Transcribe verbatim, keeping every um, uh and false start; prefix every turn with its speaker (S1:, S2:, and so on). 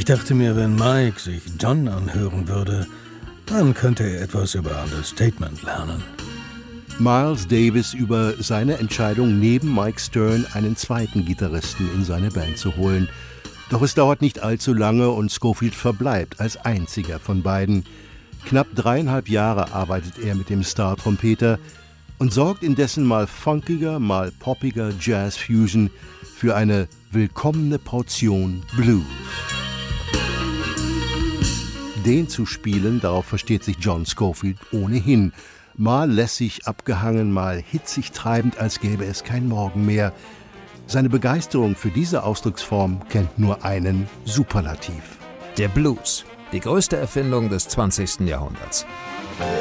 S1: Ich dachte mir, wenn Mike sich John anhören würde, dann könnte er etwas über Understatement lernen.
S2: Miles Davis über seine Entscheidung, neben Mike Stern einen zweiten Gitarristen in seine Band zu holen. Doch es dauert nicht allzu lange und Scofield verbleibt als einziger von beiden. Knapp dreieinhalb Jahre arbeitet er mit dem Star-Trompeter und sorgt indessen mal funkiger, mal poppiger Jazz-Fusion für eine willkommene Portion Blues. Den zu spielen, darauf versteht sich John Scofield ohnehin. Mal lässig abgehangen, mal hitzig treibend, als gäbe es kein Morgen mehr. Seine Begeisterung für diese Ausdrucksform kennt nur einen Superlativ.
S3: Der Blues, die größte Erfindung des zwanzigsten Jahrhunderts.